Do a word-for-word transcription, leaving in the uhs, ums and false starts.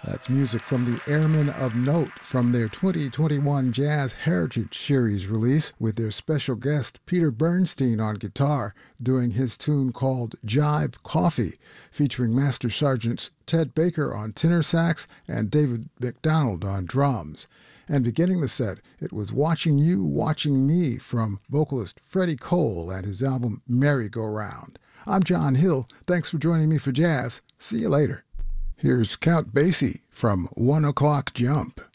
That's music from the Airmen of Note from their twenty twenty-one Jazz Heritage Series release with their special guest Peter Bernstein on guitar doing his tune called Jive Coffee, featuring Master Sergeants Ted Baker on tenor sax and David McDonald on drums. And beginning the set, it was Watching You, Watching Me from vocalist Freddie Cole and his album Merry-Go-Round. I'm John Hill. Thanks for joining me for Jazz. See you later. Here's Count Basie from One O'Clock Jump.